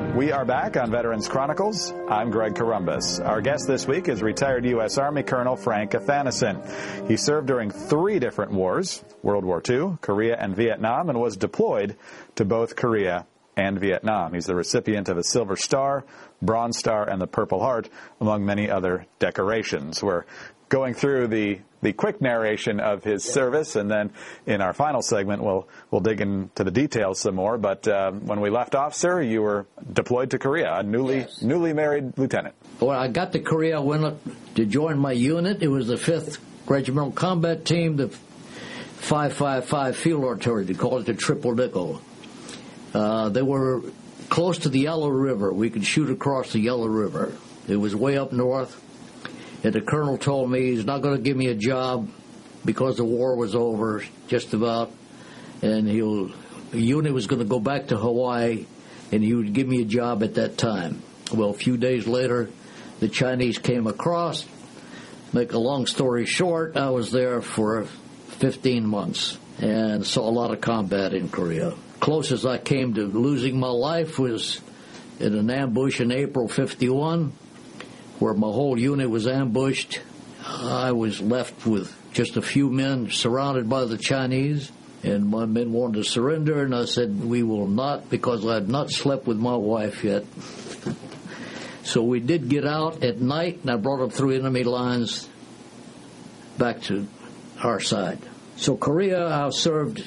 We are back on Veterans Chronicles. I'm Greg Corombos. Our guest this week is retired U.S. Army Colonel Frank Athanason. He served during 3 different wars, World War II, Korea, and Vietnam, and was deployed to both Korea and Vietnam. He's the recipient of a Silver Star, Bronze Star, and the Purple Heart, among many other decorations. We're going through the quick narration of his service, and then in our final segment, we'll dig into the details some more. But when we left off, sir, you were deployed to Korea, a newly married lieutenant. When I got to Korea, I went up to join my unit. It was the 5th Regimental Combat Team, the 555 Field Artillery. They called it the Triple Nickel. They were close to the Yellow River. We could shoot across the Yellow River. It was way up north. And the colonel told me he's not going to give me a job because the war was over, just about, and the unit was going to go back to Hawaii, and he would give me a job at that time. Well, a few days later, the Chinese came across. Make a long story short, I was there for 15 months and saw a lot of combat in Korea. Closest I came to losing my life was in an ambush in April 51, where my whole unit was ambushed. I was left with just a few men surrounded by the Chinese, and my men wanted to surrender, and I said, we will not, because I had not slept with my wife yet. So we did get out at night, and I brought them through enemy lines back to our side. So Korea, I served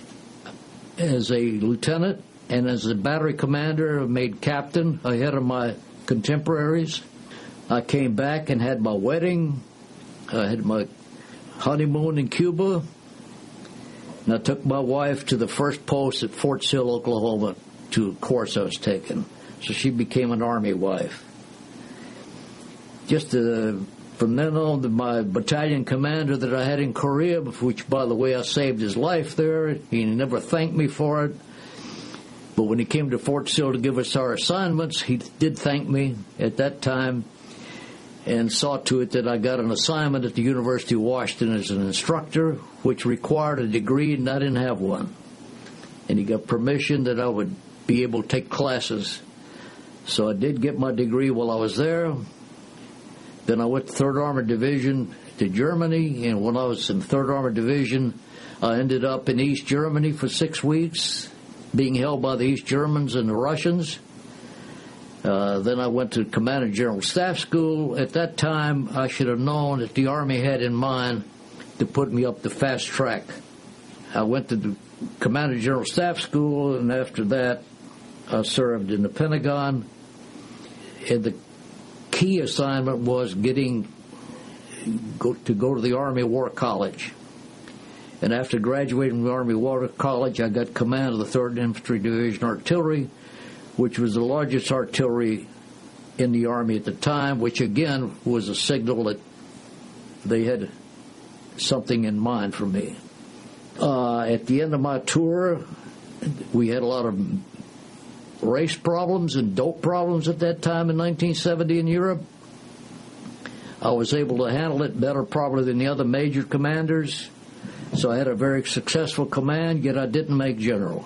as a lieutenant and as a battery commander, made captain ahead of my contemporaries. I came back and had my wedding. I had my honeymoon in Cuba. And I took my wife to the first post at Fort Sill, Oklahoma, to a course I was taking. So she became an Army wife. Just from then on, my battalion commander that I had in Korea, which, by the way, I saved his life there, he never thanked me for it. But when he came to Fort Sill to give us our assignments, he did thank me at that time, and saw to it that I got an assignment at the University of Washington as an instructor, which required a degree, and I didn't have one. And he got permission that I would be able to take classes. So I did get my degree while I was there. Then I went to 3rd Armored Division to Germany, and when I was in 3rd Armored Division, I ended up in East Germany for 6 weeks, being held by the East Germans and the Russians. Then I went to Command General Staff School. At that time, I should have known that the Army had in mind to put me up the fast track. I went to the Command General Staff School, and after that, I served in the Pentagon. And the key assignment was to go to the Army War College. And after graduating from the Army War College, I got command of the 3rd Infantry Division Artillery, which was the largest artillery in the Army at the time, which again was a signal that they had something in mind for me. At the end of my tour, we had a lot of race problems and dope problems at that time in 1970 in Europe. I was able to handle it better probably than the other major commanders, so I had a very successful command, yet I didn't make general.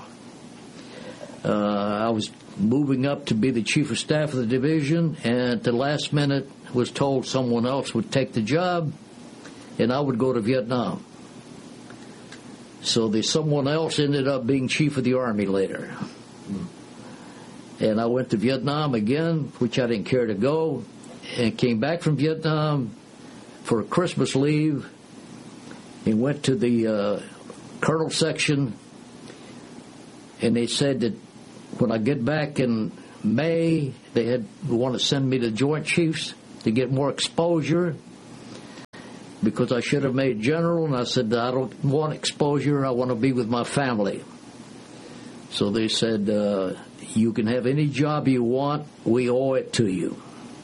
I was moving up to be the chief of staff of the division, and at the last minute was told someone else would take the job, and I would go to Vietnam. So the someone else ended up being chief of the Army later. And I went to Vietnam again, which I didn't care to go, and came back from Vietnam for a Christmas leave and went to the colonel section, and they said that when I get back in May, they want to send me to Joint Chiefs to get more exposure because I should have made general, and I said, I don't want exposure, I want to be with my family. So they said, you can have any job you want, we owe it to you.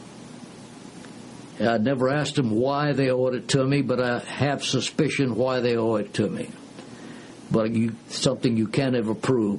I never asked them why they owed it to me, but I have suspicion why they owe it to me. But something you can't ever prove.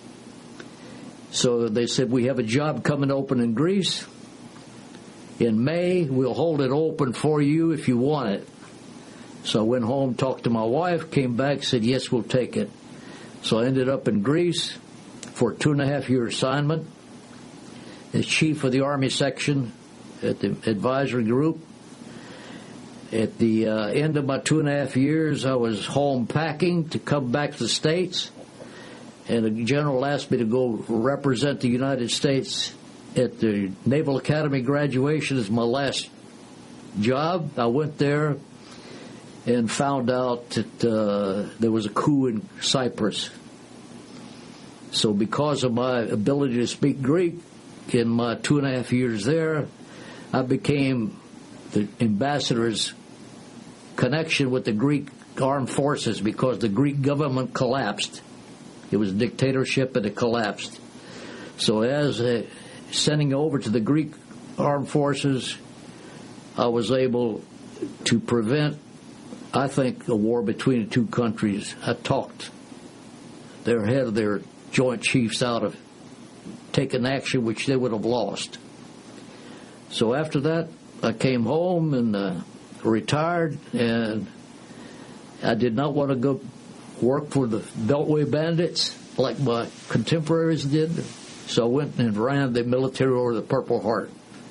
So they said, we have a job coming open in Greece. In May, we'll hold it open for you if you want it. So I went home, talked to my wife, came back, said, yes, we'll take it. So I ended up in Greece for a 2.5-year assignment. the chief of the Army section at the advisory group. At the end of my 2.5 years, I was home packing to come back to the States, and the general asked me to go represent the United States at the Naval Academy graduation as my last job. I went there and found out that there was a coup in Cyprus. So because of my ability to speak Greek in my 2.5 years there, I became the ambassador's connection with the Greek armed forces because the Greek government collapsed. It was a dictatorship and it collapsed. So as sending over to the Greek armed forces, I was able to prevent, I think, a war between the two countries. I talked their head of their joint chiefs out of taking action which they would have lost. So after that, I came home and retired, and I did not want to go work for the Beltway Bandits like my contemporaries did. So I went and ran the military order of the Purple Heart.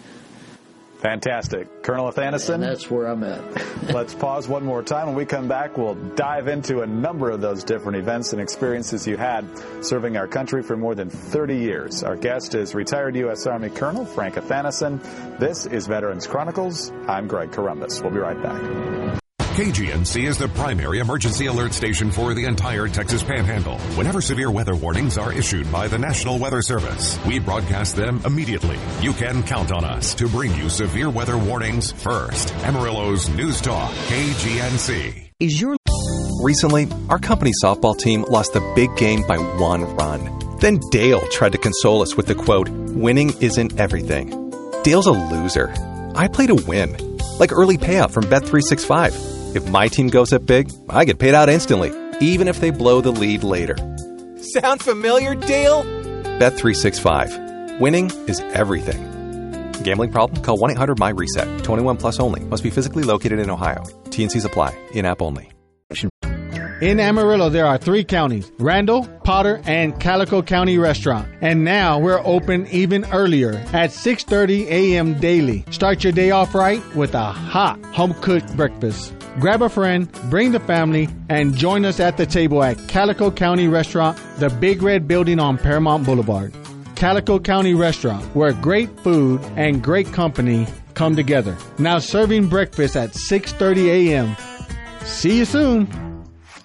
Fantastic. Colonel Athanason? And that's where I'm at. Let's pause one more time. When we come back, we'll dive into a number of those different events and experiences you had serving our country for more than 30 years. Our guest is retired U.S. Army Colonel Frank Athanason. This is Veterans Chronicles. I'm Greg Corombos. We'll be right back. KGNC is the primary emergency alert station for the entire Texas Panhandle. Whenever severe weather warnings are issued by the National Weather Service, we broadcast them immediately. You can count on us to bring you severe weather warnings first. Amarillo's News Talk, KGNC. Recently, our company softball team lost the big game by 1 run. Then Dale tried to console us with the quote, "Winning isn't everything." Dale's a loser. I play to win, like early payout from Bet365. If my team goes up big, I get paid out instantly, even if they blow the lead later. Sound familiar, Dale? Bet365. Winning is everything. Gambling problem? Call 1-800-MY-RESET. 21 plus only. Must be physically located in Ohio. T&Cs apply. In-app only. In Amarillo, there are 3 counties, Randall, Potter, and Calico County Restaurant. And now we're open even earlier at 6:30 a.m. daily. Start your day off right with a hot home-cooked breakfast. Grab a friend, bring the family, and join us at the table at Calico County Restaurant, the Big Red Building on Paramount Boulevard. Calico County Restaurant, where great food and great company come together. Now serving breakfast at 6:30 a.m. See you soon.